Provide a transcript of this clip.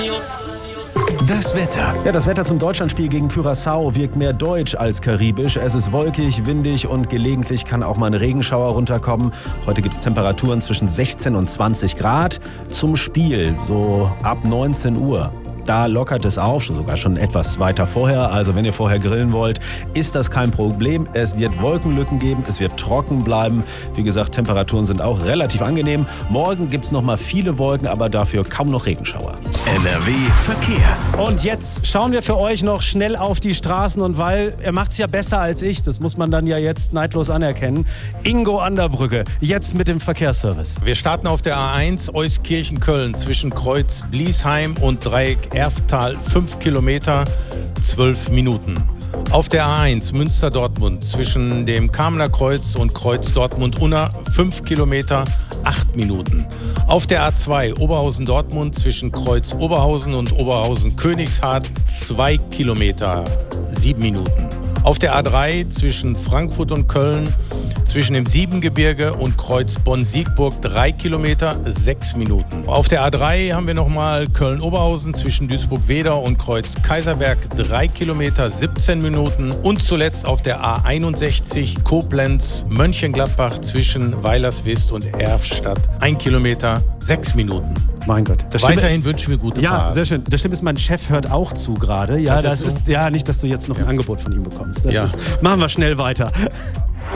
Das Wetter. Ja, das Wetter zum Deutschlandspiel gegen Curaçao wirkt mehr deutsch als karibisch. Es ist wolkig, windig und gelegentlich kann auch mal ein Regenschauer runterkommen. Heute gibt es Temperaturen zwischen 16 und 20 Grad. Zum Spiel, so ab 19 Uhr. Da lockert es auf, sogar schon etwas weiter vorher. Also wenn ihr vorher grillen wollt, ist das kein Problem. Es wird Wolkenlücken geben, es wird trocken bleiben. Wie gesagt, Temperaturen sind auch relativ angenehm. Morgen gibt es noch mal viele Wolken, aber dafür kaum noch Regenschauer. NRW Verkehr. Und jetzt schauen wir für euch noch schnell auf die Straßen. Und weil er macht es ja besser als ich, das muss man dann ja jetzt neidlos anerkennen. Ingo an der Brücke, jetzt mit dem Verkehrsservice. Wir starten auf der A1 Euskirchen-Köln zwischen Kreuz Bliesheim und Dreieck Erftal 5 Kilometer, 12 Minuten. Auf der A1 Münster-Dortmund zwischen dem Kamener Kreuz und Kreuz Dortmund-Unna 5 Kilometer, 8 Minuten. Auf der A2 Oberhausen-Dortmund zwischen Kreuz Oberhausen und Oberhausen-Königshardt 2 Kilometer, 7 Minuten. Auf der A3 zwischen Frankfurt und Köln zwischen dem Siebengebirge und Kreuz Bonn-Siegburg 3 Kilometer, 6 Minuten. Auf der A3 haben wir nochmal Köln-Oberhausen zwischen Duisburg-Wedau und Kreuz Kaiserberg 3 Kilometer, 17 Minuten. Und zuletzt auf der A61 Koblenz-Mönchengladbach zwischen Weilerswist und Erfstadt 1 Kilometer, 6 Minuten. Mein Gott. Weiterhin wünschen wir gute Fahrt. Ja, sehr schön. Das stimmt, ist, mein Chef hört auch zu gerade. Ja, das ist ja nicht, dass du jetzt noch ein Angebot von ihm bekommst. Das ist, machen wir schnell weiter.